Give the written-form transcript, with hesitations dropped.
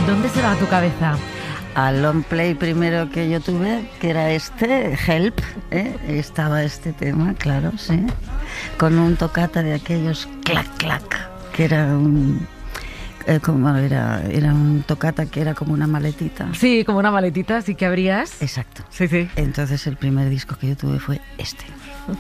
¿Dónde se va tu cabeza? Al long play primero que yo tuve, que era Help, estaba este tema, claro, sí, con un toccata de aquellos clac clac, que era un era un toccata que era como una maletita. Sí, como una maletita, sí que abrías. Exacto. Sí, sí. Entonces el primer disco que yo tuve fue este.